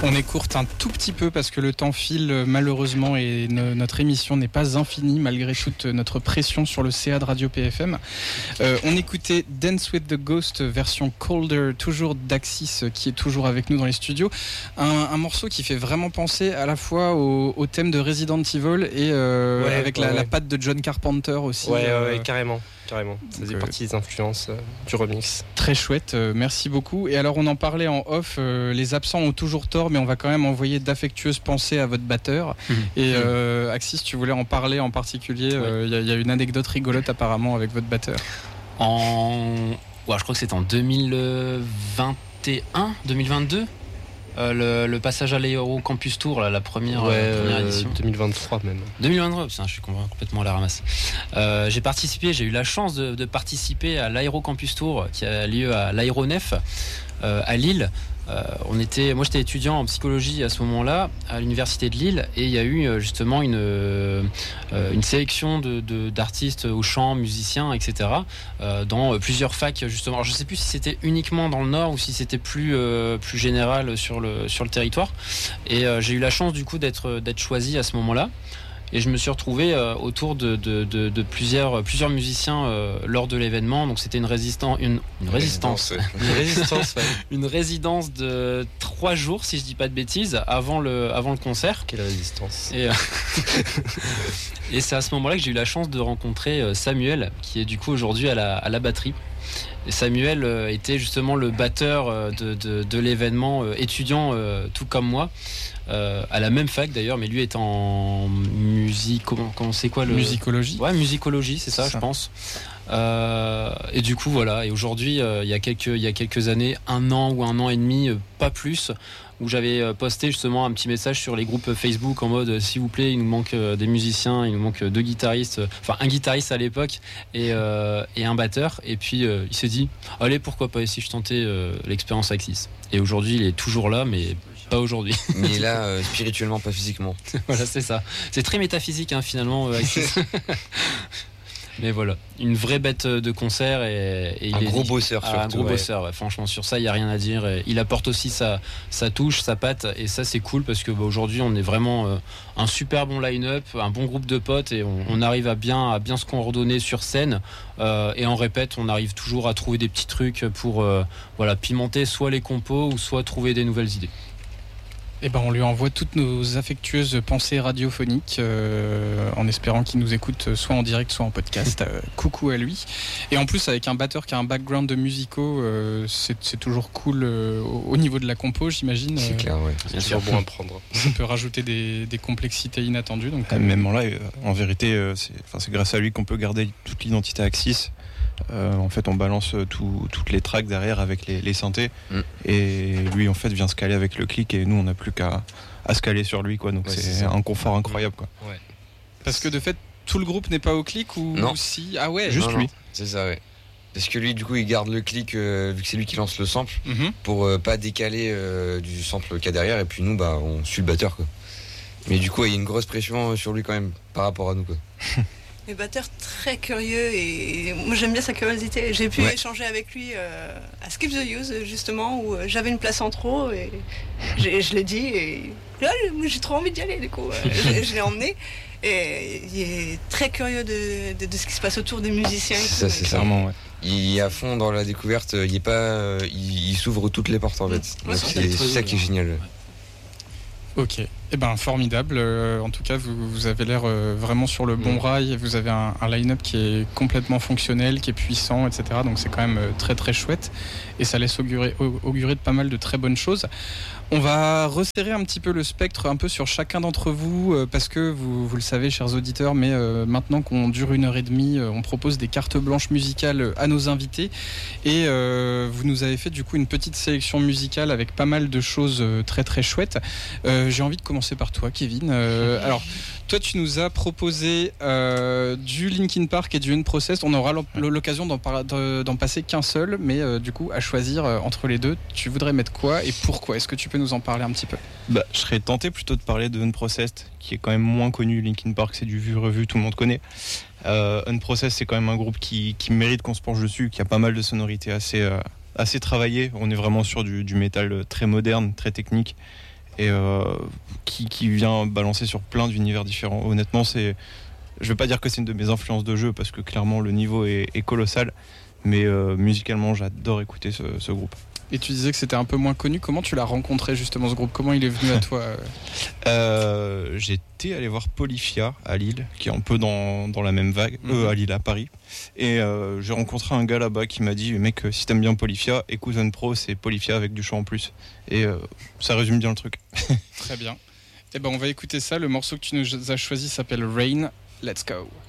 On écourte un tout petit peu parce que le temps file malheureusement et notre émission n'est pas infinie malgré toute notre pression sur le CA de Radio PFM. On écoutait Dance with the Ghost version Colder, toujours d'Axis qui est toujours avec nous dans les studios. Un morceau qui fait vraiment penser à la fois au thème de Resident Evil et avec la patte de John Carpenter aussi. Ouais, carrément. Ça faisait partie des influences du remix. Très chouette, merci beaucoup. Et alors on en parlait en off, les absents ont toujours tort, mais on va quand même envoyer d'affectueuses pensées à votre batteur. Et Axis, tu voulais en parler en particulier, y a une anecdote rigolote apparemment avec votre batteur. Je crois que c'était en 2021, 2022. Le passage à l'Aéro Campus Tour, là, la première édition. 2023 même. 2023, putain, je suis complètement à la ramasse. J'ai eu la chance de participer à l'Aéro Campus Tour qui a lieu à l'Aéronef à Lille. Moi j'étais étudiant en psychologie à ce moment-là à l'université de Lille et il y a eu justement une sélection d'artistes au chant, musiciens, etc. Dans plusieurs facs justement. Alors, je ne sais plus si c'était uniquement dans le Nord ou si c'était plus général sur le territoire. Et j'ai eu la chance du coup d'être choisi à ce moment-là. Et je me suis retrouvé autour de plusieurs musiciens lors de l'événement. Donc c'était une résidence de 3 jours, si je dis pas de bêtises, avant le concert. Quelle résistance. Et c'est à ce moment-là que j'ai eu la chance de rencontrer Samuel, qui est du coup aujourd'hui à la batterie. Et Samuel était justement le batteur de l'événement, étudiant tout comme moi. À la même fac d'ailleurs, mais lui est en musique. Comment c'est quoi le musicologie. Ouais, musicologie, c'est ça, je pense. Et du coup voilà. Et aujourd'hui, il y a quelques années, 1 an ou 1 an et demi, pas plus, où j'avais posté justement un petit message sur les groupes Facebook en mode s'il vous plaît, il nous manque des musiciens, il nous manque 2 guitaristes, enfin un guitariste à l'époque et un batteur. Et puis il s'est dit allez, pourquoi pas essayer, je tentais l'expérience Axis. Et aujourd'hui, il est toujours là, mais pas aujourd'hui. Mais là, spirituellement, pas physiquement. Voilà, c'est ça. C'est très métaphysique finalement, Axis. Mais voilà, une vraie bête de concert et il un gros bosseur surtout. Un gros bosseur, ouais. Franchement, sur ça, il n'y a rien à dire. Et il apporte aussi sa touche, sa patte, et ça, c'est cool parce que aujourd'hui, on est vraiment un super bon line-up, un bon groupe de potes, et on arrive à bien se coordonner sur scène. Et en répète, on arrive toujours à trouver des petits trucs pour pimenter soit les compos ou soit trouver des nouvelles idées. Eh ben, on lui envoie toutes nos affectueuses pensées radiophoniques en espérant qu'il nous écoute soit en direct soit en podcast. Coucou à lui. Et en plus, avec un batteur qui a un background de musicaux, c'est toujours cool au niveau de la compo, j'imagine. C'est clair, ouais. C'est sûr, bon à prendre. Ça peut rajouter des complexités inattendues. Donc, même là, en vérité, c'est grâce à lui qu'on peut garder toute l'identité Axis. En fait, on balance toutes les tracks derrière avec les synthés, et lui en fait vient se caler avec le clic, et nous on n'a plus qu'à se caler sur lui, quoi. Donc c'est un confort incroyable, quoi. Ouais. Parce que de fait tout le groupe n'est pas au clic ou non. Si ah ouais, juste non, lui. Non, c'est ça, ouais. Parce que lui, du coup, il garde le clic vu que c'est lui qui lance le sample, pour pas décaler du sample qu'il y a derrière, et puis nous, on suit le batteur, quoi. Mais du coup, il y a une grosse pression sur lui quand même par rapport à nous, quoi. Les batteurs très curieux, et moi j'aime bien sa curiosité. J'ai pu échanger avec lui à Skip the Use justement, où j'avais une place en trop et je l'ai dit, et là j'ai trop envie d'y aller, du coup je l'ai emmené, et il est très curieux de ce qui se passe autour des musiciens. C'est ça. Clairement, ouais. Il est à fond dans la découverte, il s'ouvre toutes les portes en fait. Donc c'est ça qui est génial. Ok, eh ben formidable. En tout cas, vous avez l'air vraiment sur le bon rail. Vous avez un line-up qui est complètement fonctionnel, qui est puissant, etc. Donc c'est quand même très très chouette, et ça laisse augurer de pas mal de très bonnes choses. On va resserrer un petit peu le spectre un peu sur chacun d'entre vous, parce que vous le savez, chers auditeurs, mais maintenant qu'on dure 1h30, on propose des cartes blanches musicales à nos invités, et vous nous avez fait du coup une petite sélection musicale avec pas mal de choses très très chouettes. J'ai envie de commencer par toi, Kevin. Alors, toi, tu nous as proposé du Linkin Park et du Unprocessed. On aura l'occasion d'en passer qu'un seul, mais du coup, à choisir entre les deux, tu voudrais mettre quoi et pourquoi? Est-ce que tu peux nous en parler un petit peu? Je serais tenté plutôt de parler de Unprocessed, qui est quand même moins connu. Linkin Park, c'est du vu-revu, tout le monde connaît. Unprocessed, c'est quand même un groupe qui mérite qu'on se penche dessus, qui a pas mal de sonorités assez travaillées. On est vraiment sur du métal très moderne, très technique. et qui vient balancer sur plein d'univers différents. Honnêtement, je vais pas dire que c'est une de mes influences de jeu parce que clairement le niveau est colossal, mais musicalement j'adore écouter ce groupe. Et tu disais que c'était un peu moins connu. Comment tu l'as rencontré justement ce groupe? Comment il est venu à toi? J'étais allé voir Polyphia à Lille, qui est un peu dans la même vague, à Lille, à Paris. Et j'ai rencontré un gars là-bas qui m'a dit, mec, si t'aimes bien Polyphia, écoute Zone Pro, c'est Polyphia avec du chant en plus. Et ça résume bien le truc. Très bien. Et ben on va écouter ça. Le morceau que tu nous as choisi s'appelle Rain. Let's go.